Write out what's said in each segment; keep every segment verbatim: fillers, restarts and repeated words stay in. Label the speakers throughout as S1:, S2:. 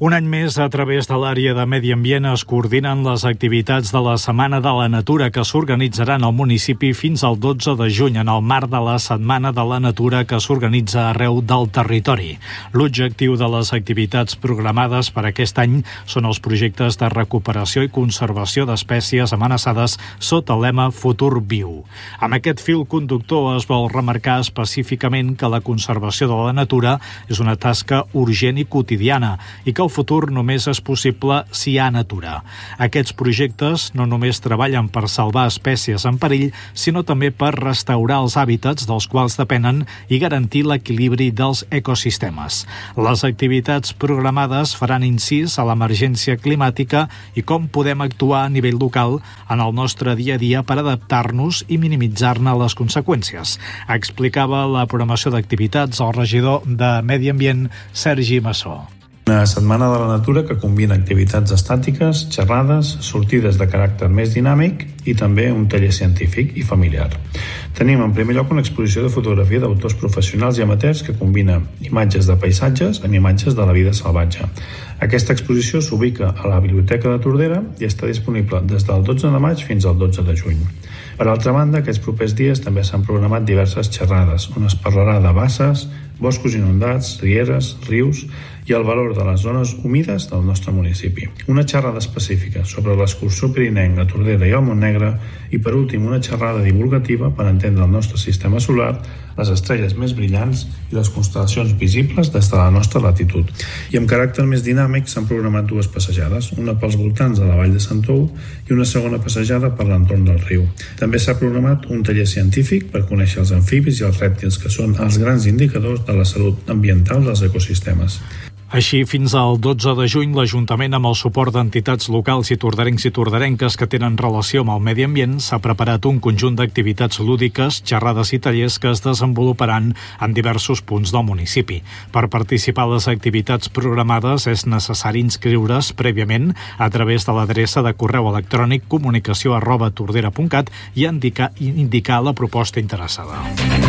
S1: Un any més, a través de l'àrea de Medi Ambient, es coordinen les activitats de la Setmana de la Natura que s'organitzaran al municipi fins al dotze de juny en el marc de la Setmana de la Natura que s'organitza arreu del territori. L'objectiu de les activitats programades per aquest any són els projectes de recuperació i conservació d'espècies amenaçades sota el lema Futur Viu. Amb aquest fil conductor es vol remarcar específicament que la conservació de la natura és una tasca urgent i quotidiana i que el futur només és possible si hi ha natura. Aquests projectes no només treballen per salvar espècies en perill, sinó també per restaurar els hàbitats dels quals depenen i garantir l'equilibri dels ecosistemes. Les activitats programades faran incís a l'emergència climàtica i com podem actuar a nivell local en el nostre dia a dia per adaptar-nos i minimitzar-ne les conseqüències. Explicava la programació d'activitats el regidor de Medi Ambient, Sergi Massó.
S2: Una setmana de la natura que combina activitats estàtiques, xerrades, sortides de caràcter més dinàmic i també un taller científic i familiar. Tenim en primer lloc una exposició de fotografia d'autors professionals i amateurs que combina imatges de paisatges amb imatges de la vida salvatge. Aquesta exposició s'ubica a la Biblioteca de Tordera i està disponible des del dotze de maig fins al dotze de juny. Per altra banda, aquests propers dies també s'han programat diverses xerrades on es parlarà de basses, boscos inundats, rieres, rius i el valor de les zones humides del nostre municipi. Una xerrada específica sobre l'excursió pirinenca a Tordera i al Montnegre i, per últim, una xerrada divulgativa per entendre el nostre sistema solar, les estrelles més brillants i les constel·lacions visibles des de la nostra latitud. I amb caràcter més dinàmic s'han programat dues passejades, una pels voltants de la Vall de Santou i una segona passejada per l'entorn del riu. També s'ha programat un taller científic per conèixer els amfibis i els rèptils, que són els grans indicadors de la salut ambiental dels ecosistemes.
S1: Així, fins al dotze de juny, l'Ajuntament, amb el suport d'entitats locals i tordarencs i tordarenques que tenen relació amb el medi ambient, s'ha preparat un conjunt d'activitats lúdiques, xerrades i tallers que es desenvoluparan en diversos punts del municipi. Per participar a les activitats programades és necessari inscriure's prèviament a través de l'adreça de correu electrònic comunicació arroba tordera punt cat i indicar, indicar la proposta interessada.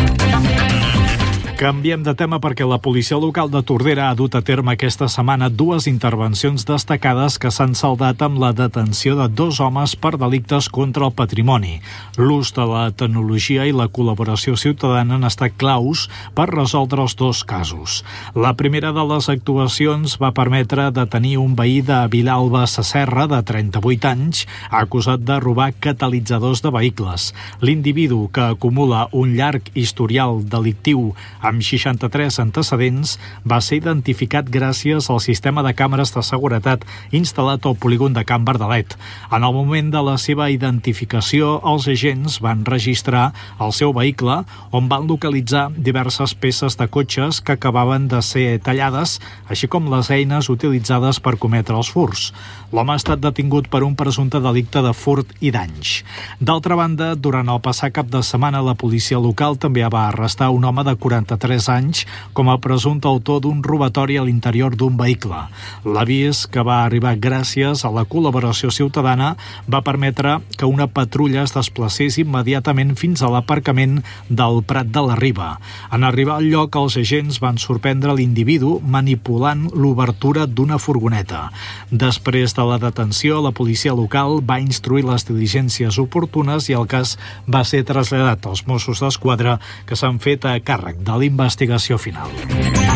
S1: Canviem de tema perquè la policia local de Tordera ha dut a terme aquesta setmana dues intervencions destacades que s'han saldat amb la detenció de dos homes per delictes contra el patrimoni. L'ús de la tecnologia i la col·laboració ciutadana han estat claus per resoldre els dos casos. La primera de les actuacions va permetre detenir un veí de Vilalba Sasserra, de trenta-vuit anys, acusat de robar catalitzadors de vehicles. L'individu, que acumula un llarg historial delictiu amb seixanta-tres antecedents, va ser identificat gràcies al sistema de càmeres de seguretat instal·lat al polígon de Can Verdalet. En el moment de la seva identificació, els agents van registrar el seu vehicle, on van localitzar diverses peces de cotxes que acabaven de ser tallades, així com les eines utilitzades per cometre els furts. L'home ha estat detingut per un presumpte delicte de furt i danys. D'altra banda, durant el passat cap de setmana, la policia local també va arrestar un home de quaranta-tres anys com a presumpte autor d'un robatori a l'interior d'un vehicle. L'avís, que va arribar gràcies a la col·laboració ciutadana, va permetre que una patrulla es desplacés immediatament fins a l'aparcament del Prat de la Riba. En arribar al lloc, els agents van sorprendre l'individu manipulant l'obertura d'una furgoneta. Després de la detenció, la policia local va instruir les diligències oportunes i el cas va ser traslladat als Mossos d'Esquadra, que s'han fet a càrrec de l'investigació final.